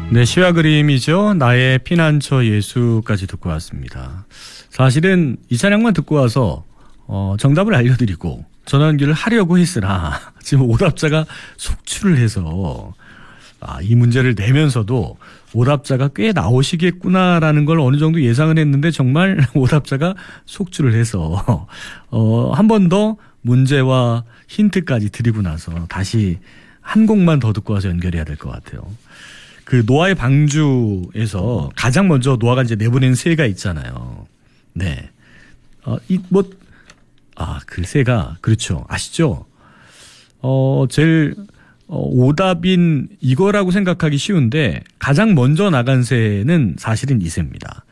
네, 시와 그림이죠. 나의 피난처 예수까지 듣고 왔습니다. 사실은 이 찬양만 듣고 와서 정답을 알려드리고 전환기를 하려고 했으나 지금 오답자가 속출을 해서 이 문제를 내면서도 오답자가 꽤 나오시겠구나라는 걸 어느 정도 예상은 했는데 정말 오답자가 속출을 해서 한 번 더 문제와 힌트까지 드리고 나서 다시 한 곡만 더 듣고 와서 연결해야 될 것 같아요. 그 노아의 방주에서 가장 먼저 노아가 이제 내보낸 새가 있잖아요. 네. 그 새가, 그렇죠. 아시죠? 제일, 오답인 이거라고 생각하기 쉬운데 가장 먼저 나간 새는 사실은 이 새입니다.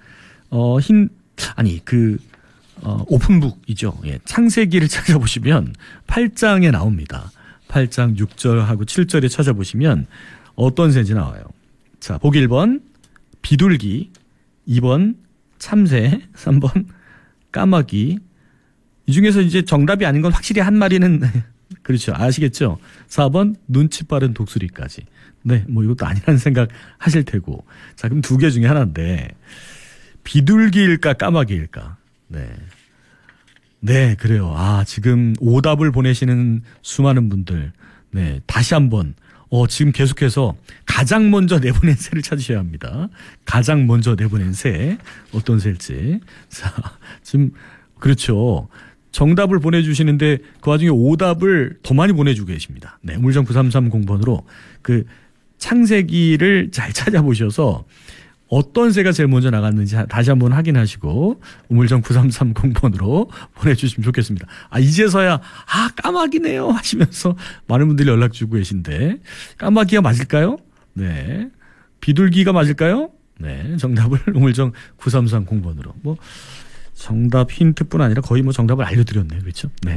오픈북이죠. 예. 창세기를 찾아보시면 8장에 나옵니다. 8장 6절하고 7절에 찾아보시면 어떤 새인지 나와요. 자, 보기 1번 비둘기, 2번 참새, 3번 까마귀. 이 중에서 이제 정답이 아닌 건 확실히 한 마리는 그렇죠. 아시겠죠? 4번 눈치 빠른 독수리까지. 네, 뭐 이것도 아니라는 생각 하실 테고. 자, 그럼 두 개 중에 하나인데 비둘기일까 까마귀일까? 네. 네, 그래요. 지금 오답을 보내시는 수많은 분들. 네, 다시 한번 지금 계속해서 가장 먼저 내보낸 새를 찾으셔야 합니다. 가장 먼저 내보낸 새 어떤 새일지. 자, 지금 그렇죠. 정답을 보내주시는데 그 와중에 오답을 더 많이 보내주고 계십니다. 네, 우물정 9330번으로 그 창세기를 잘 찾아보셔서 어떤 새가 제일 먼저 나갔는지 다시 한번 확인하시고 우물정 9330번으로 보내주시면 좋겠습니다. 이제서야 까마귀네요 하시면서 많은 분들이 연락 주고 계신데 까마귀가 맞을까요? 네. 비둘기가 맞을까요? 네. 정답을 우물정 9330번으로 정답 힌트뿐 아니라 거의 정답을 알려드렸네요. 그렇죠? 네.